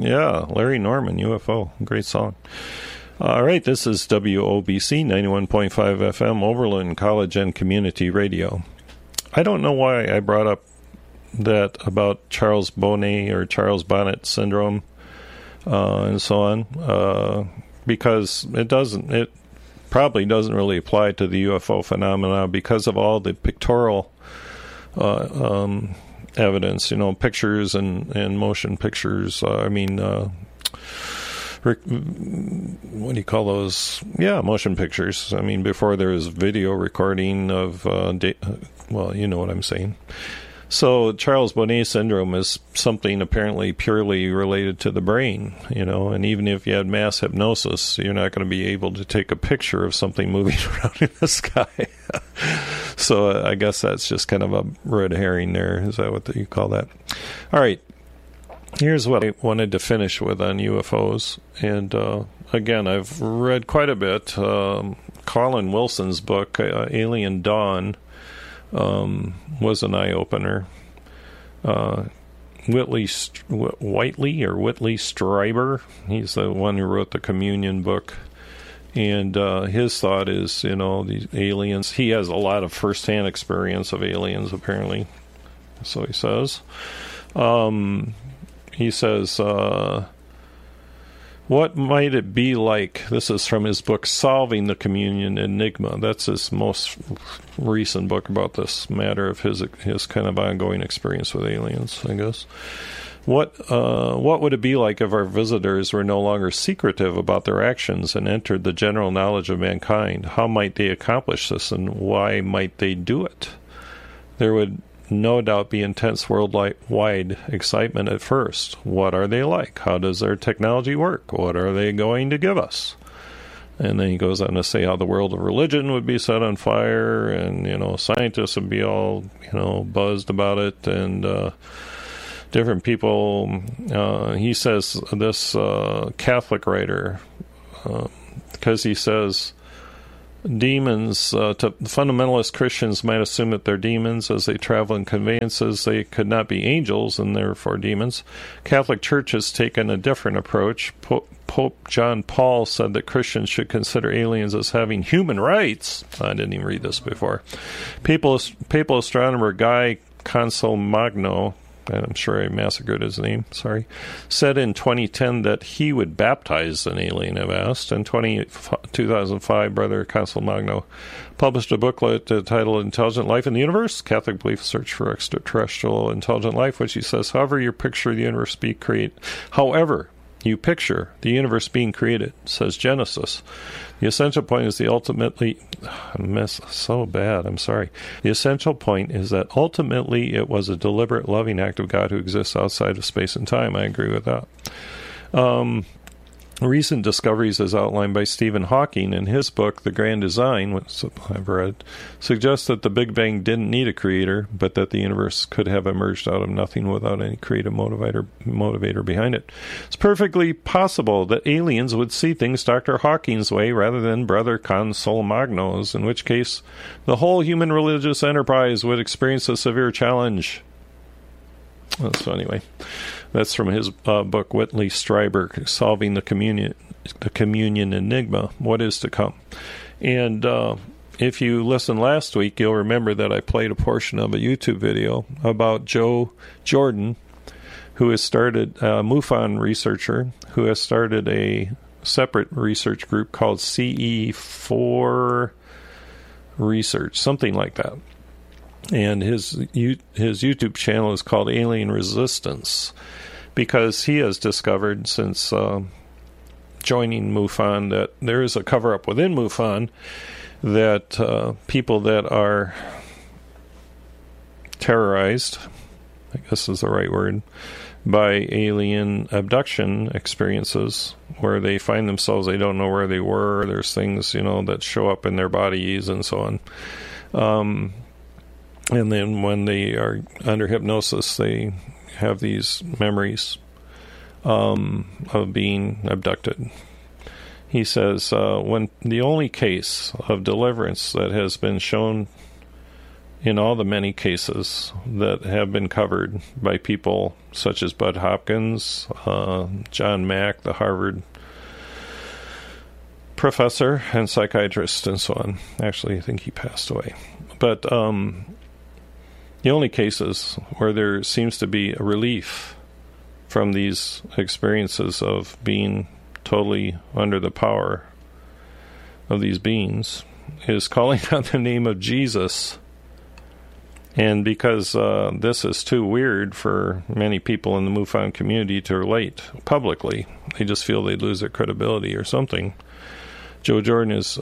Yeah, Larry Norman, UFO. Great song. All right, this is WOBC 91.5 FM, Overland College and Community Radio. I don't know why I brought up that about Charles Bonnet or Charles Bonnet syndrome and so on, because it probably doesn't really apply to the UFO phenomena because of all the pictorial evidence, pictures and motion pictures. What do you call those? Yeah, motion pictures. Before there was video recording of, you know what I'm saying. So Charles Bonnet syndrome is something apparently purely related to the brain, and even if you had mass hypnosis, you're not going to be able to take a picture of something moving around in the sky. So I guess that's just kind of a red herring there. Is that what you call that? All right. Here's what I wanted to finish with on UFOs. And again, I've read quite a bit. Colin Wilson's book, Alien Dawn, was an eye-opener. Whitley Strieber, he's the one who wrote the Communion book. And his thought is, these aliens, he has a lot of first-hand experience of aliens, apparently. So he says. He says, what might it be like? This is from his book, Solving the Communion Enigma. That's his most recent book about this matter of his kind of ongoing experience with aliens, I guess. What would it be like if our visitors were no longer secretive about their actions and entered the general knowledge of mankind? How might they accomplish this, and why might they do it? There would no doubt be intense worldwide excitement at first. What are they like? How does their technology work? What are they going to give us? And then he goes on to say how the world of religion would be set on fire, and scientists would be all buzzed about it, and different people. He says this Catholic writer, because he says demons, fundamentalist Christians might assume that they're demons as they travel in conveyances. They could not be angels and therefore demons. Catholic Church has taken a different approach. Pope John Paul said that Christians should consider aliens as having human rights. I didn't even read this before. Papal astronomer Guy Consolmagno, and I'm sure I massacred his name, sorry, said in 2010 that he would baptize an alien if asked. In 2005, Brother Consolmagno published a booklet titled Intelligent Life in the Universe, Catholic Belief Search for Extraterrestrial Intelligent Life, which he says, however you picture the universe being created, says Genesis. The essential point is the essential point is that ultimately it was a deliberate, loving act of God who exists outside of space and time. I agree with that. Recent discoveries, as outlined by Stephen Hawking in his book, The Grand Design, which I've read, suggest that the Big Bang didn't need a creator, but that the universe could have emerged out of nothing without any creative motivator behind it. It's perfectly possible that aliens would see things Dr. Hawking's way rather than Brother Consolmagno's, in which case the whole human religious enterprise would experience a severe challenge. So anyway, that's from his book, Whitley Strieber, Solving the Communion Enigma, What is to Come. And if you listened last week, you'll remember that I played a portion of a YouTube video about Joe Jordan, who has started, a MUFON researcher, who has started a separate research group called CE4 Research, something like that. And his YouTube channel is called Alien Resistance, because he has discovered since joining MUFON that there is a cover-up within MUFON that people that are terrorized, I guess is the right word, by alien abduction experiences where they find themselves, they don't know where they were, there's things, that show up in their bodies and so on. And then when they are under hypnosis, they have these memories of being abducted. He says, when the only case of deliverance that has been shown in all the many cases that have been covered by people such as Bud Hopkins, John Mack, the Harvard professor and psychiatrist, and so on. Actually, I think he passed away. But the only cases where there seems to be a relief from these experiences of being totally under the power of these beings is calling on the name of Jesus. And because this is too weird for many people in the MUFON community to relate publicly, they just feel they'd lose their credibility or something. Joe Jordan has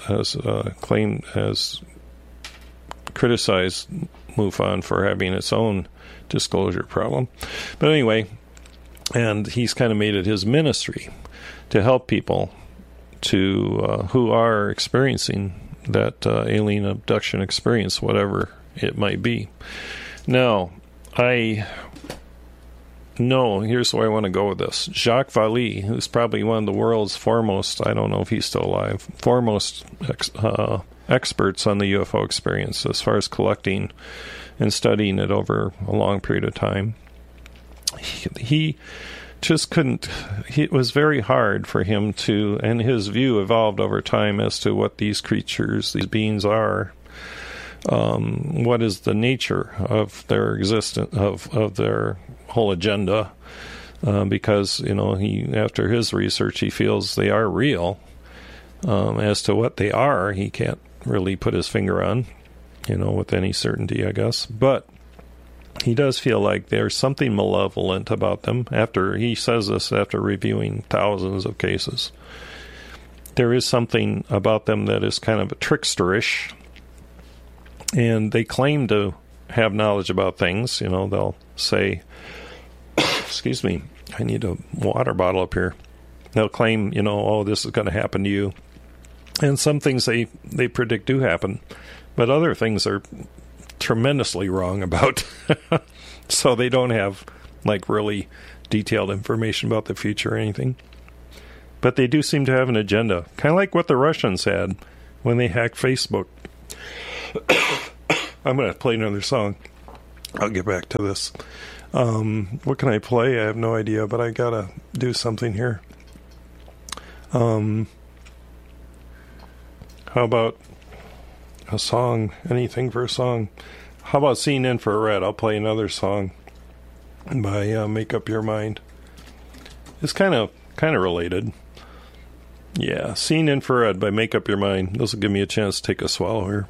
criticized MUFON for having its own disclosure problem. But anyway, and he's kind of made it his ministry to help people who are experiencing that alien abduction experience, whatever it might be. Now, here's where I want to go with this. Jacques Vallée, who's probably one of the world's foremost, I don't know if he's still alive, foremost experts on the UFO experience as far as collecting and studying it over a long period of time. He just couldn't, it was very hard for him to, and his view evolved over time as to what these creatures, these beings are. What is the nature of their existence, of their whole agenda? Because, after his research, he feels they are real. As to what they are, he can't really put his finger on, with any certainty, I guess. But he does feel like there's something malevolent about them. He says this after reviewing thousands of cases. There is something about them that is kind of tricksterish. And they claim to have knowledge about things. They'll say, excuse me, I need a water bottle up here. They'll claim, this is going to happen to you. And some things they predict do happen. But other things are tremendously wrong about. So they don't have, really detailed information about the future or anything. But they do seem to have an agenda. Kind of like what the Russians had when they hacked Facebook. I'm going to play another song. I'll get back to this. What can I play? I have no idea, but I got to do something here. How about a song? Anything for a song? How about Seeing Infrared? I'll play another song by Make Up Your Mind. It's kind of related. Yeah, Seeing Infrared by Make Up Your Mind. This will give me a chance to take a swallow here.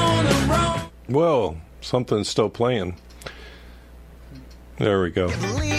Whoa, something's still playing. There we go.